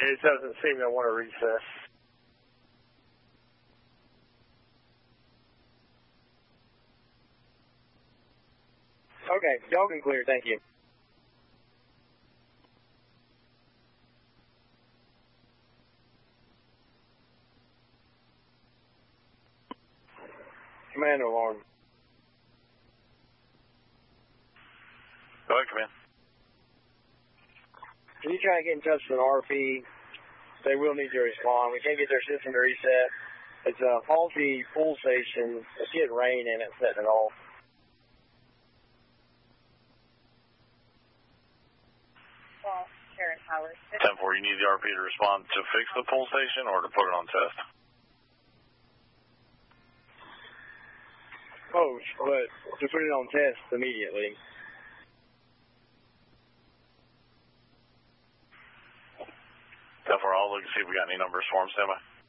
It doesn't seem to want to recess. Okay, y'all can clear. Thank you. Command alarm. Go ahead, command. Can you try to get in touch with an RP? They will need to respond. We can't get their system to reset. It's a faulty pull station. It's getting rain in it, setting it off. Well, Karen Howard. 10-4, you need the RP to respond to fix the pull station or to put it on test? Both, but to put it on test immediately. 10-4, I'll look and see if we got any numbers for him, standby.